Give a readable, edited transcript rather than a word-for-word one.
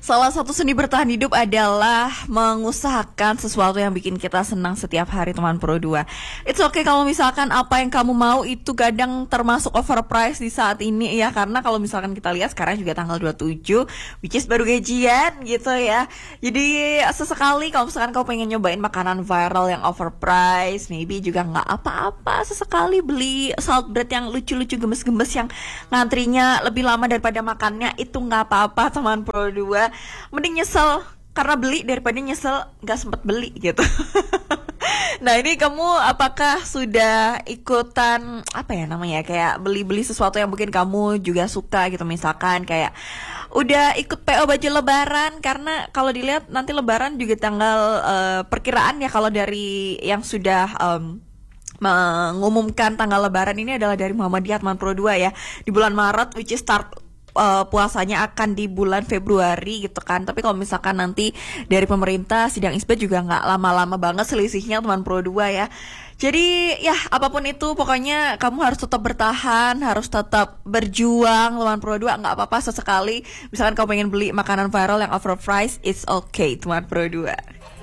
Salah satu seni bertahan hidup adalah mengusahakan sesuatu yang bikin kita senang setiap hari, teman Pro 2. It's okay kalau misalkan apa yang kamu mau itu kadang termasuk overpriced di saat ini ya. Karena kalau misalkan kita lihat sekarang juga tanggal 27, which is baru gajian gitu ya. Jadi sesekali kalau misalkan kamu pengen nyobain makanan viral yang overpriced, maybe juga nggak apa-apa sesekali beli salt bread yang lucu-lucu gemes-gemes yang ngantrinya lebih lama daripada makannya, itu nggak apa-apa teman Pro 2. Mending nyesel karena beli daripada nyesel gak sempet beli gitu. Nah ini kamu apakah sudah ikutan apa ya namanya, kayak beli-beli sesuatu yang mungkin kamu juga suka gitu, misalkan kayak udah ikut PO baju lebaran, karena kalau dilihat nanti lebaran juga tanggal perkiraan ya, kalau dari yang sudah mengumumkan tanggal lebaran ini adalah dari Muhammadiyah teman Pro 2 ya, di bulan Maret, which is start puasanya akan di bulan Februari gitu kan. Tapi kalau misalkan nanti dari pemerintah sidang isbat juga nggak lama-lama banget selisihnya teman Pro 2 ya. Jadi ya apapun itu pokoknya kamu harus tetap bertahan, harus tetap berjuang teman Pro 2. Nggak apa-apa sesekali misalkan kamu pengen beli makanan viral yang overpriced, it's okay teman Pro 2.